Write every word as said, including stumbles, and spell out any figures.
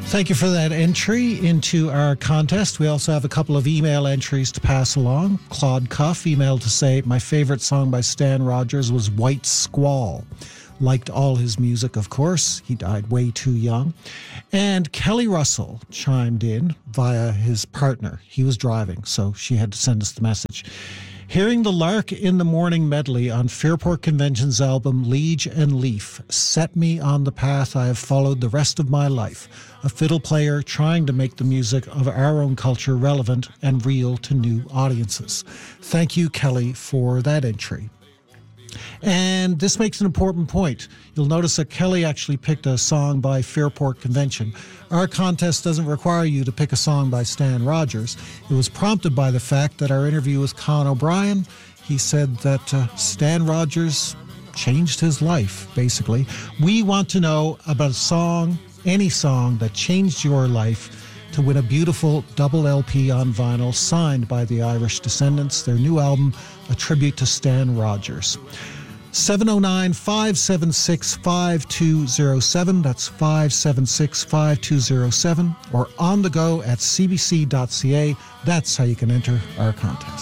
Thank you for that entry into our contest. We also have a couple of email entries to pass along. Claude Cuff emailed to say, my favorite song by Stan Rogers was White Squall. Liked all his music, of course. He died way too young. And Kelly Russell chimed in via his partner. He was driving, so she had to send us the message. Hearing the Lark in the Morning medley on Fairport Convention's album Liege and Leaf set me on the path I have followed the rest of my life. A fiddle player trying to make the music of our own culture relevant and real to new audiences. Thank you, Kelly, for that entry. And this makes an important point. You'll notice that Kelly actually picked a song by Fairport Convention. Our contest doesn't require you to pick a song by Stan Rogers. It was prompted by the fact that our interview with Con O'Brien, he said that uh, Stan Rogers changed his life, basically. We want to know about a song, any song that changed your life, to win a beautiful double L P on vinyl signed by the Irish Descendants, their new album, a tribute to Stan Rogers. seven oh nine, five seven six, five two oh seven, that's five seven six, five two oh seven, or on the go at c b c dot c a. That's how you can enter our contest.